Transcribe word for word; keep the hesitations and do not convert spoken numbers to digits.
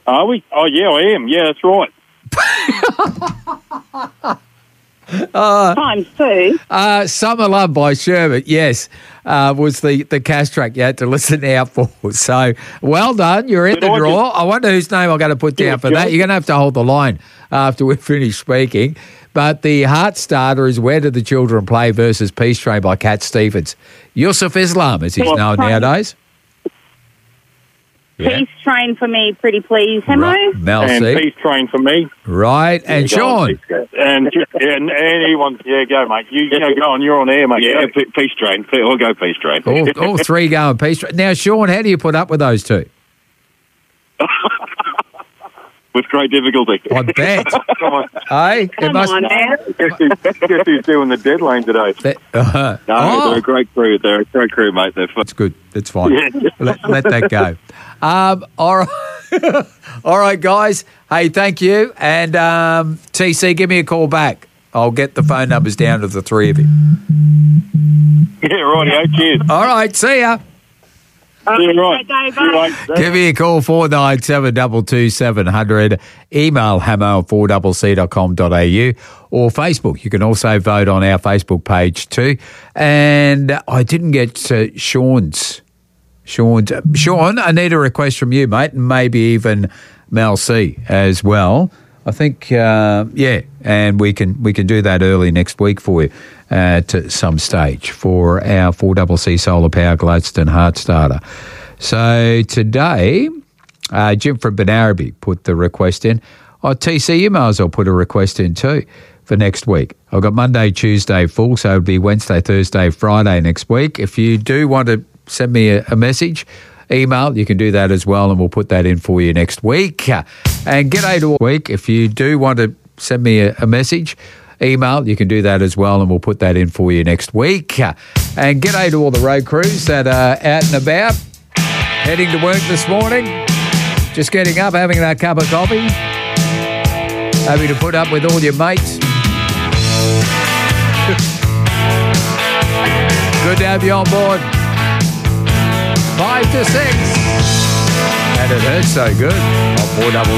Are we? Oh, yeah, I am. Yeah, that's right. Uh, Times two. uh, Summer Love by Sherbet, yes, uh, was the, the cash track you had to listen out for. So, well done. You're in Did the I draw. I wonder whose name I'm going to put down Yeah, for that. Joe. You're going to have to hold the line after we finish speaking. But the heart starter is Where Do the Children Play versus Peace Train by Cat Stevens. Yusuf Islam, as he's Peace known Train. nowadays. Yeah. Peace Train for me, pretty please. Hemo. Right. Mel And C. Peace Train for me. Right. And Yeah, go on, Sean. Peace Train. And, and, and he wants, yeah, go, mate. You, you know, go on. You're on air, mate. Yeah, Go. Pe- Peace Train. I'll go Peace Train. All, all three going Peace Train. Now, Sean, how do you put up with those two? With great difficulty. I bet. Come on. Hey, it Come must. on, man. Guess who's, guess who's doing the deadline today? That, uh, No, oh, they're a great crew. They're a great crew, mate. They're fun. that's good. That's fine. Yeah. Let, let that go. Um, all right, all right, guys. Hey, thank you. And um, T C, give me a call back. I'll get the phone numbers down to the three of you. Yeah, rightio. Cheers. All right, see ya. Yeah, right. Okay, See you, bye. mate. Give me a call, four nine seven two two seven hundred. Email hammer at four c c dot com dot a u or Facebook. You can also vote on our Facebook page too. And I didn't get uh, Sean's. Sean's. Uh, Sean, I need a request from you, mate, and maybe even Mel C as well. I think, uh, yeah, and we can we can do that early next week for you at some stage for our four C C Solar Power Gladstone Heart Starter. So today, uh, Jim from Benaraby put the request in. Oh, T C, you may as well put a request in too for next week. I've got Monday, Tuesday full, so it'll be Wednesday, Thursday, Friday next week. If you do want to send me a, a message, email, you can do that as well, and we'll put that in for you next week. And g'day to all week. If you do want to send me a, a message, email, you can do that as well, and we'll put that in for you next week. And g'day to all the road crews that are out and about, heading to work this morning, just getting up, having that cup of coffee, having to put up with all your mates. Good to have you on board. Five to six. And it hurts so good on four